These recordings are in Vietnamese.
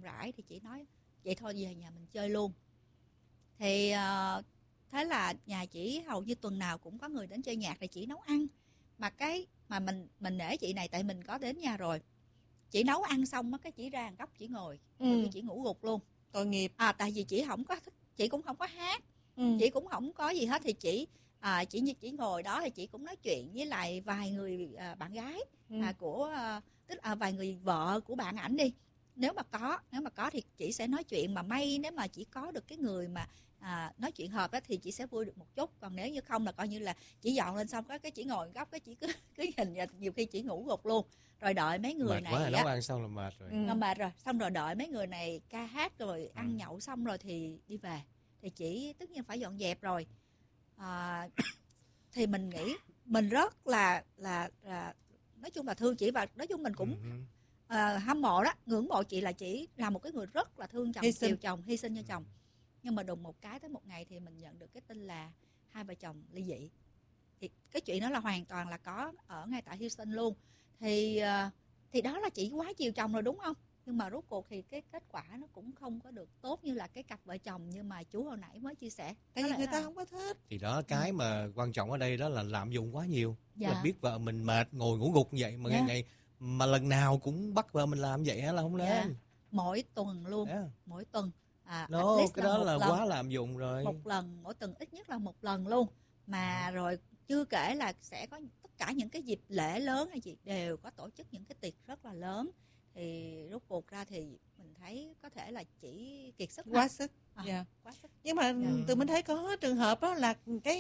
rãi thì chị nói vậy thôi về nhà mình chơi luôn. Thì thế là nhà chị hầu như tuần nào cũng có người đến chơi nhạc, thì chị nấu ăn. Mà cái mà mình nể chị này, tại mình có đến nhà rồi, chị nấu ăn xong á cái chị ra một góc chị ngồi, rồi chị ngủ gục luôn. Tội nghiệp. Tại vì chị không có thích, chị cũng không có hát, chị cũng không có gì hết, thì chị ngồi đó thì chị cũng nói chuyện với lại vài người bạn gái của tức là vài người vợ của bạn ảnh đi. Nếu mà có thì chị sẽ nói chuyện, mà may nếu mà chỉ có được cái người mà nói chuyện hợp đó thì chị sẽ vui được một chút. Còn nếu như không là coi như là chị dọn lên xong cái chị ngồi góc cái chị cứ nhìn, nhiều khi chị ngủ gục luôn. Rồi đợi mấy người mệt này quá, nấu ăn xong là mệt rồi. mệt rồi, xong rồi đợi mấy người này ca hát rồi ăn nhậu xong rồi thì đi về, thì chị tất nhiên phải dọn dẹp rồi. Thì mình nghĩ mình rất là nói chung là thương chị, và nói chung mình cũng hâm mộ đó, ngưỡng mộ chị là chị là một cái người rất là thương chồng, chiều chồng, hy sinh cho chồng. Nhưng mà đùng một cái tới một ngày thì mình nhận được cái tin là hai vợ chồng ly dị. Thì cái chuyện đó là hoàn toàn là có ở ngay tại Houston luôn. Thì đó là chị quá chiều chồng rồi đúng không? Nhưng mà rốt cuộc thì cái kết quả nó cũng không có được tốt như là cái cặp vợ chồng như mà chú hồi nãy mới chia sẻ. Tại vì người ta không có thích. Thì đó, cái mà quan trọng ở đây đó là lạm dụng quá nhiều. Dạ. Là biết vợ mình mệt ngồi ngủ gục như vậy mà ngày mà lần nào cũng bắt vợ mình làm vậy là không lên. Mỗi tuần luôn, mỗi tuần. Cái đó là quá lạm dụng rồi. Một lần mỗi tuần, ít nhất là một lần luôn. Mà rồi chưa kể là sẽ có tất cả những cái dịp lễ lớn hay gì đều có tổ chức những cái tiệc rất là lớn. Thì rốt cuộc ra thì mình thấy có thể là chỉ kiệt sức. Quá sức. Quá sức. Nhưng mà tụi mình thấy có trường hợp đó là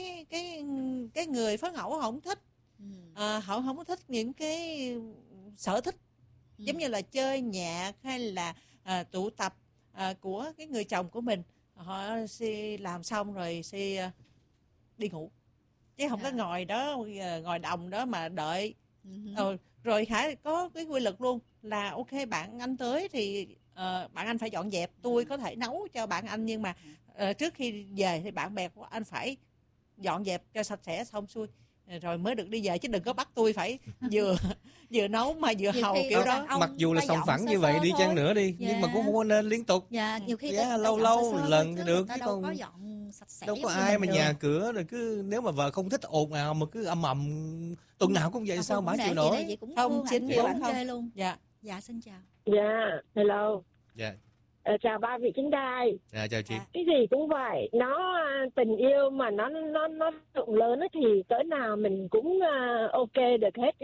cái người phối ngẫu họ không thích. Họ không có thích những cái sở thích giống như là chơi nhạc hay là tụ tập của cái người chồng của mình. Họ sẽ làm xong rồi sẽ đi ngủ, chứ không có ngồi đó, ngồi đồng đó mà đợi. Rồi có cái quy luật luôn là ok, bạn anh tới thì bạn anh phải dọn dẹp. Tôi có thể nấu cho bạn anh, nhưng mà trước khi về thì bạn bè của anh phải dọn dẹp cho sạch sẽ xong xuôi rồi mới được đi về, chứ đừng có bắt tôi phải vừa nấu mà vừa hầu kiểu đó. Mặc dù là sòng phẳng như vậy đi chăng nữa đi, nhưng mà cũng không có nên liên tục. Nhiều khi lâu lâu lần thì được, chứ đâu có dọn sạch sẽ. Đâu có ai mà nhà cửa rồi cứ, nếu mà vợ không thích ồn ào mà cứ ầm tuần nào cũng vậy sao bả chịu nổi. Không, chính ảnh ghê luôn. Dạ xin chào. Dạ hello. Dạ. Chào ba vị chính đài. Dạ chào chị. Cái gì cũng vậy, nó tình yêu mà nó rộng lớn thì cỡ nào mình cũng ok được hết.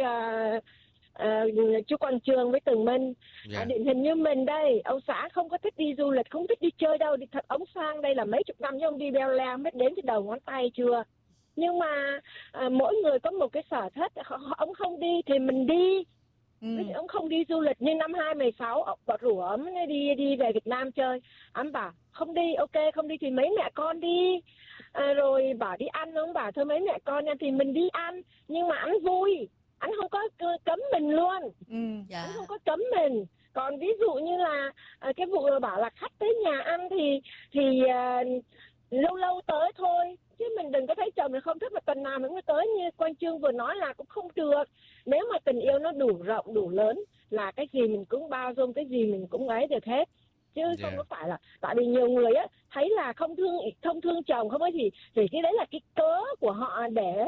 Chú Quang Trường với Tường Minh, điển hình như mình đây, ông xã không có thích đi du lịch, không thích đi chơi đâu. Thật, ông sang đây là mấy chục năm nhưng ông đi beo leo biết đến cái đầu ngón tay chưa. Nhưng mà mỗi người có một cái sở thích. Ông không đi thì mình đi. Ông không đi du lịch, nhưng năm 2016 ông bảo rủ ông đi về Việt Nam chơi. Ông bảo không đi, ok không đi thì mấy mẹ con đi. Rồi bảo đi ăn, ông bảo thôi mấy mẹ con ăn thì mình đi ăn. Nhưng mà anh vui, anh không có cấm mình luôn. Anh không có cấm mình. Còn ví dụ như là cái vụ bảo là khách tới nhà ăn thì lâu lâu tới thôi, chứ mình đừng có thấy chồng mình không thích mà tuần nào mình cũng tới. Như Quang Trương vừa nói là cũng không được. Nếu mà tình yêu nó đủ rộng đủ lớn là cái gì mình cũng bao dung, cái gì mình cũng ấy được hết, chứ không có phải là tại vì nhiều người á thấy là không thương chồng không ấy thì cái đấy là cái cớ của họ để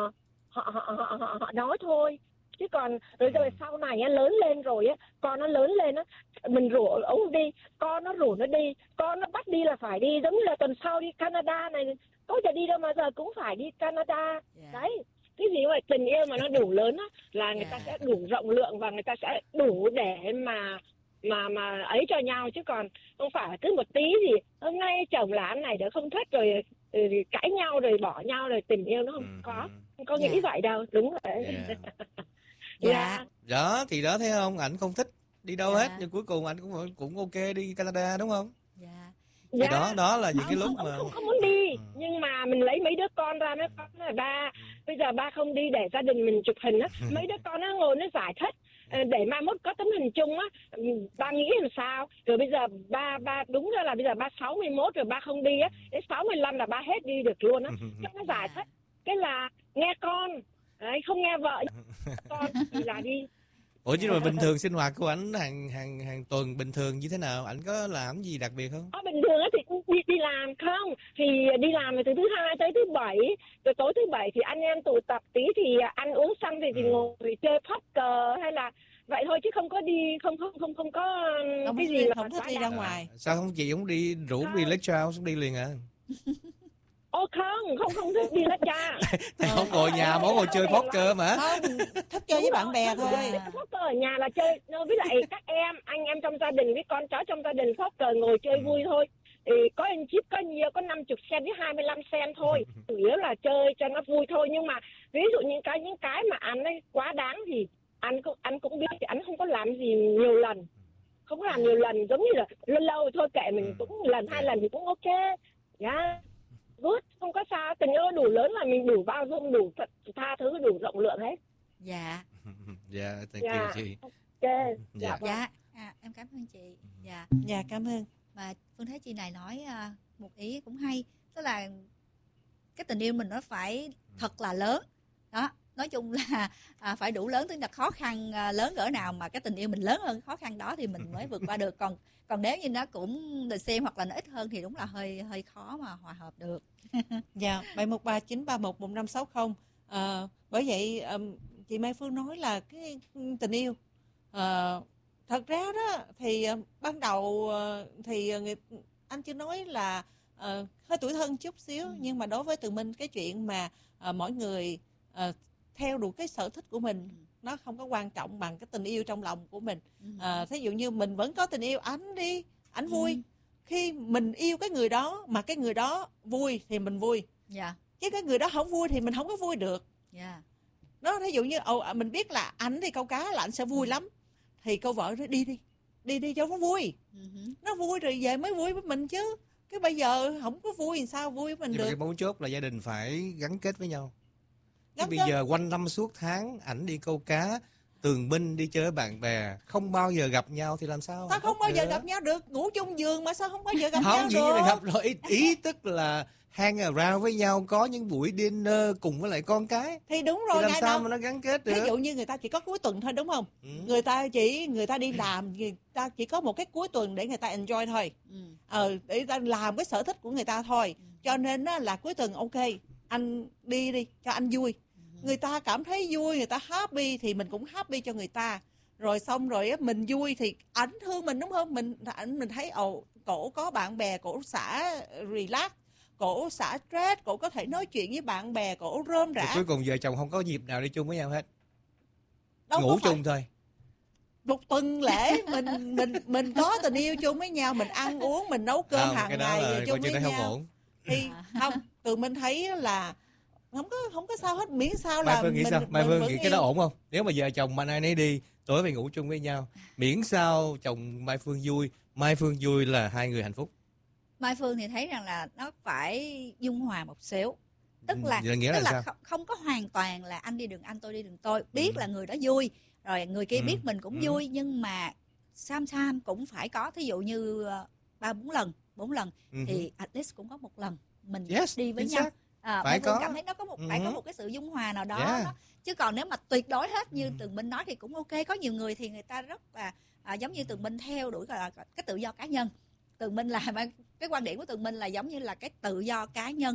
họ nói thôi. Chứ còn rồi sau này lớn lên rồi á, con nó lớn lên á, mình rủ ông đi, con nó rủ nó đi, con nó bắt đi là phải đi. Giống như là tuần sau đi Canada này, tôiจะđi đâu mà giờ cũng phải đi Canada. Đấy, cái gì mà tình yêu mà nó đủ lớn á là người ta sẽ đủ rộng lượng và người ta sẽ đủ để mà ấy cho nhau, chứ còn không phải là cứ một tí gì hôm nay chồng làm này để không thích rồi cãi nhau rồi bỏ nhau rồi tình yêu nó không có nghĩ vậy đâu. Đúng rồi. Đó thì đó, thấy không, ảnh không thích đi đâu hết, nhưng cuối cùng ảnh cũng ok đi Canada đúng không? Thì đó là những cái lúc mà không muốn đi, nhưng mà mình lấy mấy đứa con ra, mấy con là ba bây giờ ba không đi để gia đình mình chụp hình á. Mấy đứa con nó ngồi nó giải thích để mai mốt có tấm hình chung á, ba nghĩ làm sao. Rồi bây giờ ba đúng ra là bây giờ ba 61 rồi ba không đi á, đến 65 là ba hết đi được luôn á. Cho nó giải thích cái là nghe con đấy, không nghe vợ con thì là đi. Ủa chứ mà bình thường sinh hoạt của ảnh hàng tuần bình thường như thế nào? Ảnh có làm gì đặc biệt không? Bình thường thì đi làm không? Thì đi làm từ thứ Hai tới thứ Bảy. Rồi tối thứ Bảy thì anh em tụ tập tí thì ăn uống xong thì ngồi chơi poker hay là vậy thôi, chứ không có đi, không có cái gì mà không thích đi ra ngoài. Sao không chị không đi rủ đi lecture house đi liền à? Không thích đi lecture. Tại không ngồi nhà mà ngồi chơi poker mà. Không, thích chơi với bạn bè thôi. Poker ở nhà là chơi với lại các anh em trong gia đình với con cháu trong gia đình, poker ngồi chơi vui thôi. Thì có anh chip có nhiều, có 50 cent với 25 cent thôi. Chủ yếu là chơi cho nó vui thôi. Nhưng mà ví dụ những cái mà ăn ấy quá đáng thì anh cũng biết thì anh không có làm gì nhiều lần. Không có làm nhiều lần, giống như là lâu thôi kệ mình cũng lần 2 lần thì cũng ok. Good, không có sao. Tình yêu đủ lớn là mình đủ bao dung, đủ tha thứ, đủ rộng lượng hết. Dạ. Dạ, thank you chị. Ok. Dạ. Em cảm ơn chị. Dạ, cảm ơn. Và Phương thấy chị này nói một ý cũng hay, tức là cái tình yêu mình nó phải thật là lớn đó. Nói chung là phải đủ lớn, tức là khó khăn lớn cỡ nào mà cái tình yêu mình lớn hơn khó khăn đó thì mình mới vượt qua được. Còn nếu như nó cũng được xem hoặc là nó ít hơn thì đúng là hơi khó mà hòa hợp được. Dạ, 713-931-1560. Bởi vậy chị Mai Phương nói là cái tình yêu thật ra đó thì ban đầu thì anh chưa nói là hơi tuổi thân chút xíu, nhưng mà đối với Tường Minh cái chuyện mà mỗi người theo đủ cái sở thích của mình nó không có quan trọng bằng cái tình yêu trong lòng của mình. Thí dụ như mình vẫn có tình yêu ảnh đi, ảnh vui. Khi mình yêu cái người đó mà cái người đó vui thì mình vui. Chứ cái người đó không vui thì mình không có vui được. Đó, thí dụ như mình biết là ảnh thì câu cá là ảnh sẽ vui lắm, thì câu vợ nói đi cho nó vui. Nó vui rồi về mới vui với mình chứ. Cái bây giờ không có vui thì sao vui với mình được. Cái mấu chốt là gia đình phải gắn kết với nhau. Bây giờ quanh năm suốt tháng ảnh đi câu cá, Tường Minh đi chơi với bạn bè, không bao giờ gặp nhau thì làm sao? Sao không bao giờ gặp nhau được? Ngủ chung giường mà sao không bao giờ gặp nhau được? Không, gặp rồi ý tức là hang around với nhau, có những buổi dinner cùng với lại con cái. Thì đúng rồi, thì làm sao mà nó gắn kết được? Ví dụ như người ta chỉ có cuối tuần thôi đúng không? Người ta đi làm, người ta chỉ có một cái cuối tuần để người ta enjoy thôi. Để người ta làm cái sở thích của người ta thôi. Cho nên là cuối tuần ok, anh đi cho anh vui. Người ta cảm thấy vui, người ta happy thì mình cũng happy cho người ta. Rồi xong rồi mình vui thì ảnh thương mình đúng không? Mình thấy cổ có bạn bè, cổ xả relax, cổ xả stress, cổ có thể nói chuyện với bạn bè, cổ rôm rã. Thì cuối cùng vợ chồng không có dịp nào đi chung với nhau hết. Đâu ngủ chung thôi. Một tuần lễ mình có tình yêu chung với nhau, mình ăn uống, mình nấu cơm hàng ngày chung với nhau. Không ổn. Thì không, Tường Minh thấy là không có sao hết, miễn sao là Mai Phương nghĩ cái đó ổn không? Nếu mà vợ chồng mà ai nấy đi, tối về ngủ chung với nhau, miễn sao chồng Mai Phương vui, Mai Phương vui là hai người hạnh phúc. Mai Phương thì thấy rằng là nó phải dung hòa một xíu, tức là không có hoàn toàn là anh đi đường anh, tôi đi đường tôi. Biết là người đó vui, rồi người kia biết mình cũng vui, nhưng mà sam cũng phải có, thí dụ như 3-4 lần thì at least cũng có một lần mình đi với nhau. Phải có, cảm thấy nó có phải có một cái sự dung hòa nào đó. Chứ còn nếu mà tuyệt đối hết như Tường Minh nói thì cũng ok. Có nhiều người thì người ta rất là giống như Tường Minh theo đuổi là cái tự do cá nhân. Tường Minh là cái quan điểm của Tường Minh là giống như là cái tự do cá nhân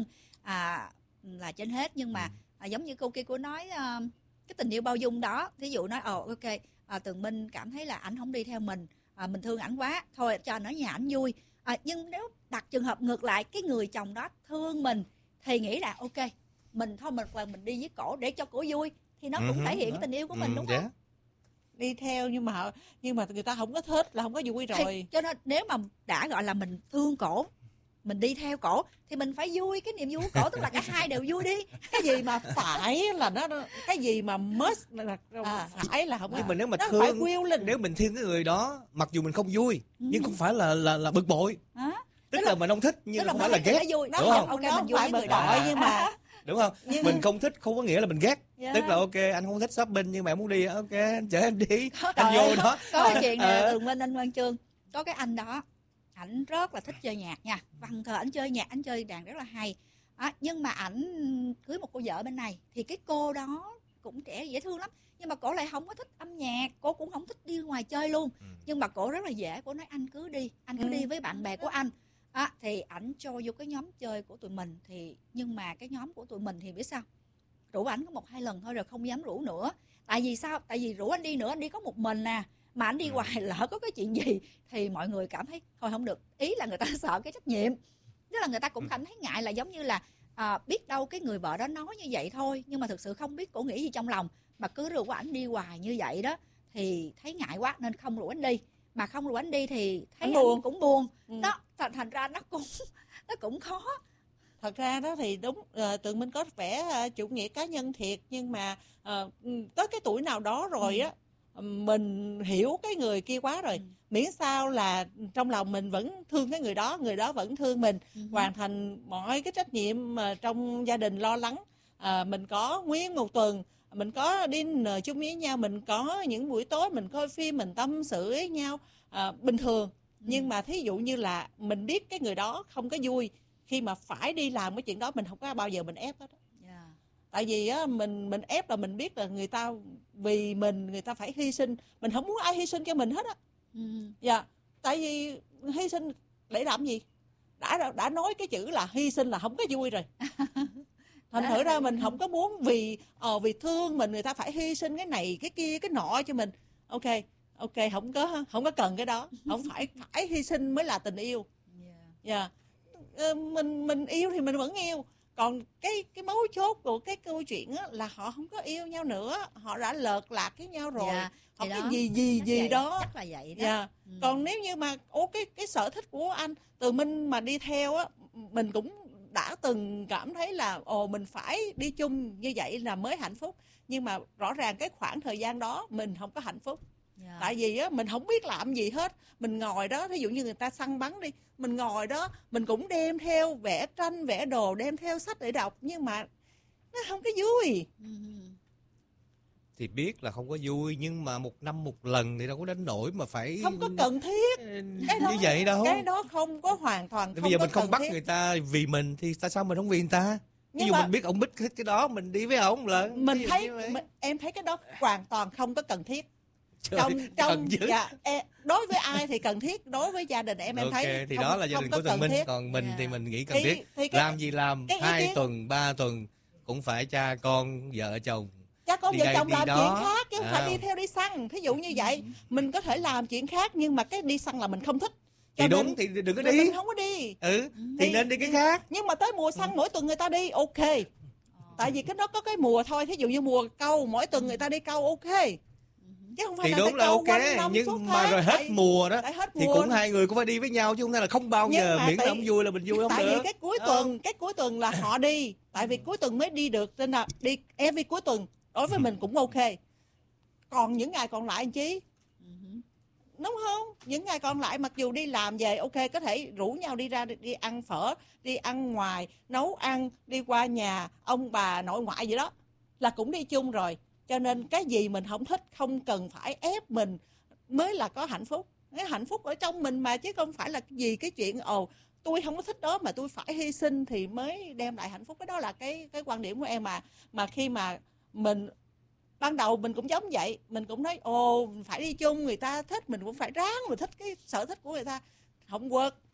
là trên hết. Nhưng mà giống như cô kia cô nói cái tình yêu bao dung đó, thí dụ nói ok, Tường Minh cảm thấy là ảnh không đi theo mình thương ảnh quá, thôi cho ảnh ở nhà ảnh vui. Nhưng nếu đặt trường hợp ngược lại, cái người chồng đó thương mình thì nghĩ là ok, mình đi với cổ để cho cổ vui, thì nó cũng thể hiện cái tình yêu của mình, đúng không? Đi theo nhưng mà người ta không có thích là không có vui rồi. Thì, cho nên nếu mà đã gọi là mình thương cổ, mình đi theo cổ thì mình phải vui cái niềm vui của cổ, tức là cả hai đều vui đi. Cái gì mà phải là nó, cái gì mà must là phải là không. Nhưng mà nếu mà thương, nếu mình thương cái người đó, mặc dù mình không vui nhưng không phải là bực bội. Tức là mình không thích nhưng không phải là ghét, đúng không? Ok, mình vui với người đó nhưng mà đúng không? Mình không thích không có nghĩa là mình ghét. Tức là ok, anh không thích shopping nhưng mà em muốn đi, ok anh chở em đi, anh vô đó. Có cái chuyện này Tường Minh, anh Quang Trương, có cái anh đó, ảnh rất là thích chơi nhạc nha, văn cờ ảnh chơi nhạc, ảnh chơi đàn rất là hay. Nhưng mà ảnh cưới một cô vợ bên này, thì cái cô đó cũng trẻ dễ thương lắm, nhưng mà cổ lại không có thích âm nhạc, cô cũng không thích đi ngoài chơi luôn. Nhưng mà cổ rất là dễ, cổ nói anh cứ đi với bạn bè của anh. Thì ảnh cho vô cái nhóm chơi của tụi mình, nhưng mà cái nhóm của tụi mình thì biết sao, rủ ảnh có 1-2 lần thôi rồi không dám rủ nữa. Tại vì sao? Tại vì rủ anh đi nữa, anh đi có một mình nè, mà anh đi hoài lỡ có cái chuyện gì thì mọi người cảm thấy thôi không được. Ý là người ta sợ cái trách nhiệm, tức là người ta cũng cảm thấy ngại, là giống như là biết đâu cái người vợ đó nói như vậy thôi, nhưng mà thực sự không biết cổ nghĩ gì trong lòng, mà cứ rủ ảnh đi hoài như vậy đó thì thấy ngại quá nên không rủ ảnh đi. Mà không rủ ảnh đi thì thấy anh cũng buồn. Đó, thành ra nó cũng khó. Thật ra đó thì đúng, tụi mình có vẻ chủ nghĩa cá nhân thiệt, nhưng mà tới cái tuổi nào đó rồi á, mình hiểu cái người kia quá rồi. Miễn sao là trong lòng mình vẫn thương cái người đó vẫn thương mình, hoàn thành mọi cái trách nhiệm mà trong gia đình lo lắng. Mình có nguyên một tuần, mình có đi chung với nhau, mình có những buổi tối mình coi phim, mình tâm sự với nhau bình thường. Nhưng mà thí dụ như là mình biết cái người đó không có vui khi mà phải đi làm cái chuyện đó, mình không có bao giờ mình ép hết. Tại vì á, mình ép là mình biết là người ta vì mình, người ta phải hy sinh. Mình không muốn ai hy sinh cho mình hết á. Tại vì hy sinh để làm gì? Đã nói cái chữ là hy sinh là không có vui rồi. Thành thử ra mình không có muốn vì thương mình, người ta phải hy sinh cái này cái kia cái nọ cho mình. Ok, không có cần cái đó. Không phải hy sinh mới là tình yêu. Mình yêu thì mình vẫn yêu. Còn cái mấu chốt của cái câu chuyện á, là họ không có yêu nhau nữa, họ đã lợt lạc với nhau rồi. Họ cái gì đó. Chắc là vậy đó. Còn nếu như mà cái sở thích của anh Từ Minh mà đi theo á, mình cũng đã từng cảm thấy là mình phải đi chung như vậy là mới hạnh phúc. Nhưng mà rõ ràng cái khoảng thời gian đó mình không có hạnh phúc. Tại vì á, mình không biết làm gì hết. Mình ngồi đó, thí dụ như người ta săn bắn đi, mình ngồi đó, mình cũng đem theo vẽ tranh, vẽ đồ, đem theo sách để đọc, nhưng mà nó không có vui. Thì biết là không có vui, nhưng mà 1 năm 1 lần thì đâu có đến nỗi mà phải không có cần thiết như vậy đâu. Cái đó không có hoàn toàn không. Bây giờ có mình không bắt thiết. người ta vì mình thì tại sao mình không vì người ta? Ví dụ mình biết ông Bích thích cái đó, mình đi với ông lần. Em thấy cái đó hoàn toàn không có cần thiết. Trời, Đối với ai thì cần thiết, đối với gia đình em thấy thì không, đó là gia đình của Tường Minh, còn mình thì mình nghĩ cần thiết. Làm gì làm 2 tuần 3 tuần cũng phải cha con vợ chồng. Cha con vợ chồng làm chuyện khác chứ không phải đi theo đi săn. Thí dụ như vậy, mình có thể làm chuyện khác, nhưng mà cái đi săn là mình không thích. Thì đúng, thì đừng có đi. Mình không có đi. Thì nên đi cái khác. Nhưng mà tới mùa săn mỗi tuần người ta đi, ok. Tại vì cái đó có cái mùa thôi. Thí dụ như mùa câu, mỗi tuần người ta đi câu, ok. Chứ không phải thì là đúng là ok, nhưng mà rồi hết mùa đó thì cũng hai người cũng phải đi với nhau, chứ không phải là không bao giờ, miễn là không vui là mình vui không được. Tại vì cái cuối tuần là họ đi, tại vì cuối tuần mới đi được, nên là đi every cuối tuần đối với mình cũng ok. Còn những ngày còn lại anh Chí, đúng không? Những ngày còn lại mặc dù đi làm về ok, có thể rủ nhau đi ra đi ăn phở, đi ăn ngoài, nấu ăn, đi qua nhà ông bà nội ngoại gì đó là cũng đi chung rồi. Cho nên cái gì mình không thích không cần phải ép mình mới là có hạnh phúc. Cái hạnh phúc ở trong mình mà, chứ không phải là gì cái chuyện tôi không có thích đó mà tôi phải hy sinh thì mới đem lại hạnh phúc. Cái đó là cái quan điểm của em mà khi mà mình ban đầu mình cũng giống vậy, mình cũng nói phải đi chung, người ta thích mình cũng phải ráng mình thích cái sở thích của người ta. Không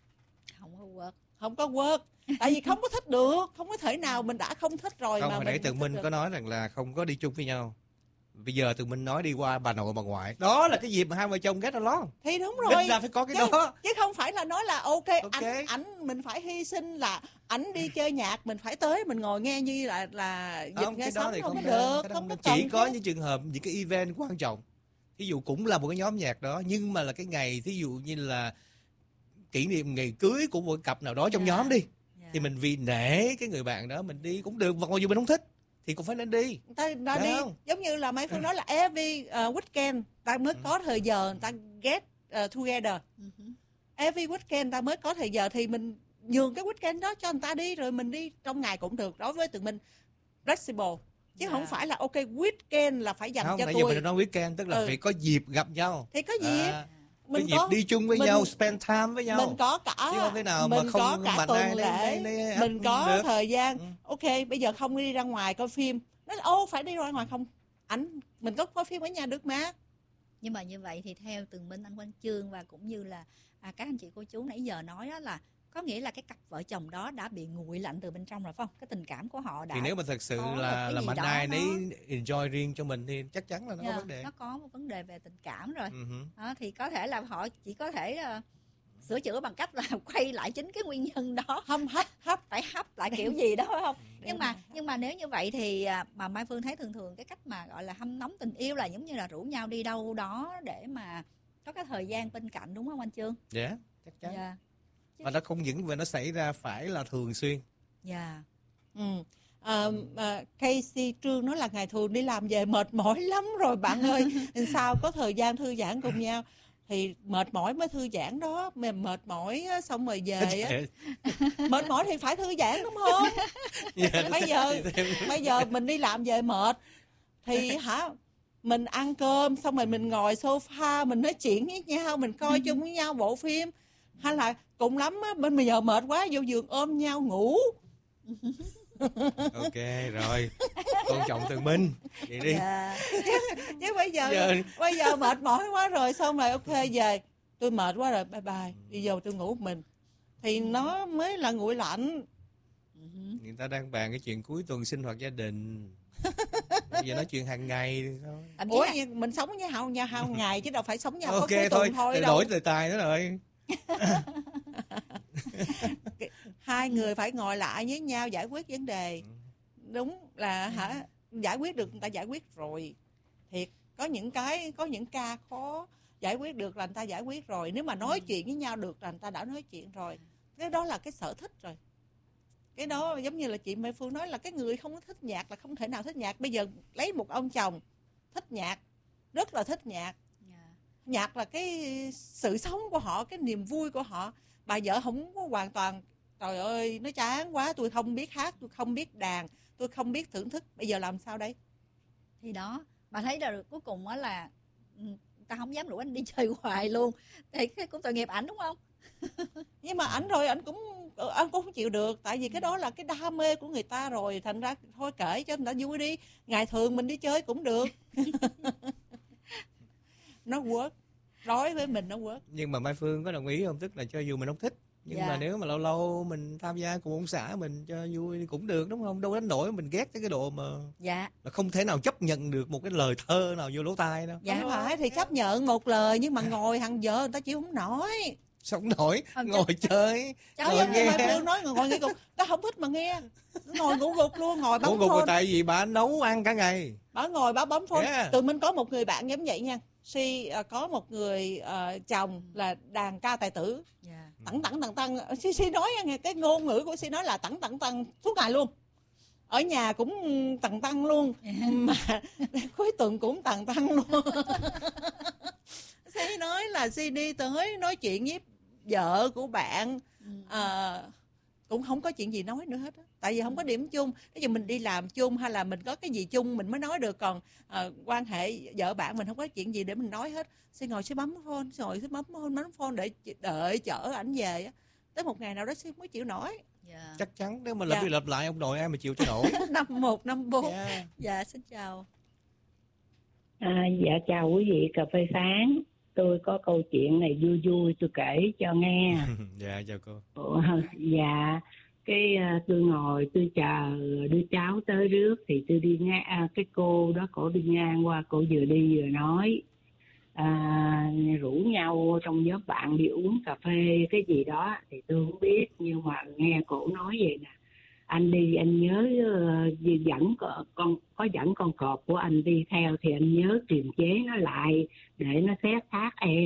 có work. Tại vì không có thích được, không có thể nào mình đã không thích rồi. Không, mà hồi nãy Tường Minh có nói rằng là không có đi chung với nhau. Bây giờ Tường Minh nói đi qua bà nội bà ngoại, đó là cái dịp mà hai vợ chồng get along. Thì đúng rồi, nên là phải có cái đó, chứ không phải là nói là ok. Ảnh mình phải hy sinh là ảnh đi chơi nhạc mình phải tới mình ngồi nghe như là dịch nghe sống, không có được, không có chỉ có những trường hợp, những cái event quan trọng, ví dụ cũng là một cái nhóm nhạc đó, nhưng mà là cái ngày thí dụ như là kỷ niệm ngày cưới của một cặp nào đó trong nhóm đi, thì mình vì nể cái người bạn đó mình đi cũng được, và mặc dù mình không thích thì cũng phải nên đi. Ta đi không? Giống như là mấy Phương nói là every weekend ta mới có thời giờ ta get together. Every weekend ta mới có thời giờ thì mình nhường cái weekend đó cho người ta đi, rồi mình đi trong ngày cũng được. Đối với tụi mình flexible, chứ không phải là ok weekend là phải dành cho tôi. Bây giờ mình nói weekend tức là phải có dịp gặp nhau. Thì có dịp. Mình có dịp đi chung với nhau, spend time với nhau. Mình có cả, chứ không thể nào mình mà không có cả tuần lễ, mình có được. thời gian. Ok, bây giờ không đi ra ngoài coi phim. Nói là phải đi ra ngoài không? mình có coi phim ở nhà được mà. Nhưng mà như vậy thì theo Tường Minh, anh Quang Chương và cũng như là các anh chị cô chú nãy giờ nói đó, là có nghĩa là cái cặp vợ chồng đó đã bị nguội lạnh từ bên trong rồi phải không? Cái tình cảm của họ đã. Thì nếu mà thật sự là mạnh ai nấy enjoy riêng cho mình thì chắc chắn là nó có vấn đề. Nó có một vấn đề về tình cảm rồi. Đó, thì có thể là họ chỉ có thể sửa chữa bằng cách là quay lại chính cái nguyên nhân đó. Không phải hấp lại kiểu gì đó phải không? Nhưng mà nếu như vậy thì mà Mai Phương thấy thường cái cách mà gọi là hâm nóng tình yêu là giống như là rủ nhau đi đâu đó để mà có cái thời gian bên cạnh, đúng không anh Chương? Dạ, chắc chắn. Mà nó không những về nó xảy ra phải là thường xuyên. Dạ. Casey Trương nói là ngày thường đi làm về mệt mỏi lắm rồi bạn ơi, sao có thời gian thư giãn cùng nhau. Thì mệt mỏi mới thư giãn đó, mềm mệt mỏi xong rồi về á. Mệt mỏi thì phải thư giãn đúng không? Bây giờ mình đi làm về mệt thì mình ăn cơm xong rồi mình ngồi sofa mình nói chuyện với nhau, mình coi chung với nhau bộ phim, hay là cùng lắm á, bây giờ mệt quá vô giường ôm nhau ngủ. Ok rồi, tôn trọng Tường Minh vậy đi. Chứ bây giờ mệt mỏi quá rồi xong rồi ok về tôi mệt quá rồi bye bye đi vô tôi ngủ một mình thì nó mới là nguội lạnh. Người ta đang bàn cái chuyện cuối tuần sinh hoạt gia đình, bây giờ nói chuyện hàng ngày thôi. Ủa mình sống với nhau hàng ngày chứ đâu phải sống nhau ok có cuối tuần thôi đâu. Đổi đề tài nữa rồi. Hai người phải ngồi lại với nhau giải quyết vấn đề. Đúng là giải quyết được người ta giải quyết rồi. Thiệt, có những ca khó giải quyết được là người ta giải quyết rồi. Nếu mà nói chuyện với nhau được là người ta đã nói chuyện rồi. Cái đó là cái sở thích rồi. Cái đó giống như là chị Mai Phương nói là cái người không có thích nhạc là không thể nào thích nhạc. Bây giờ lấy một ông chồng thích nhạc, rất là thích nhạc. Nhạc là cái sự sống của họ, cái niềm vui của họ. Bà vợ không có hoàn toàn trời ơi nó chán quá, tôi không biết hát, tôi không biết đàn, tôi không biết thưởng thức, bây giờ làm sao đây? Thì đó, bà thấy là cuối cùng á là ta không dám rủ anh đi chơi hoài luôn, thì cũng tội nghiệp ảnh đúng không? Nhưng mà ảnh rồi ảnh cũng không chịu được, tại vì cái đó là cái đam mê của người ta rồi, thành ra thôi kể cho người ta vui đi, ngày thường mình đi chơi cũng được. Nó work, đối với mình nó work. Nhưng mà Mai Phương có đồng ý không? Tức là cho dù mình không thích, nhưng mà nếu mà lâu lâu mình tham gia cùng ông xã mình cho vui cũng được đúng không? Đâu đến nỗi mình ghét cái độ mà là không thể nào chấp nhận được một cái lời thơ nào vô lỗ tai đâu. Dạ phải, thì chấp nhận một lời nhưng mà ngồi hàng giờ người ta chịu không nổi. Sao không nổi, ngồi chơi, ngồi nghe. Mai Phương nói ngồi nghe gục, ta không thích mà nghe. Ngồi ngủ gục luôn, ngồi bấm phone. Ngủ gục tại vì bà nấu ăn cả ngày. Bà ngồi bà bấm phone. Tụi mình có một người bạn giống vậy nha. có một người chồng là đàn ca tài tử. Tẳng Si nói nghe cái ngôn ngữ của Si nói là tẳng suốt ngày luôn. Ở nhà cũng tặng luôn, mà cuối tuần cũng tặng luôn. Si nói là Si đi tới nói chuyện với vợ của bạn, cũng không có chuyện gì nói nữa hết á. Tại vì không có điểm chung. Nếu như mình đi làm chung hay là mình có cái gì chung mình mới nói được, còn quan hệ vợ bạn mình không có chuyện gì để mình nói hết. Si ngồi Si bấm phone, bấm phone để đợi chở ảnh về á. Tới một ngày nào đó Si mới chịu nổi. Chắc chắn nếu mà lặp đi lặp lại ông nội ai mà chịu cho nổi. 51, 54. Dạ xin chào. Dạ chào quý vị cà phê sáng. Tôi có câu chuyện này vui tôi kể cho nghe. Dạ chào cô. Dạ tôi ngồi tôi chờ đứa cháu tới rước thì tôi đi ngang cái cô đó, cổ đi ngang qua, cổ vừa đi vừa nói rủ nhau trong nhóm bạn đi uống cà phê cái gì đó thì tôi không biết, nhưng mà nghe cổ nói vậy nè: anh đi anh nhớ dẫn con cọp của anh đi theo thì anh nhớ kiềm chế nó lại để nó xét thác em.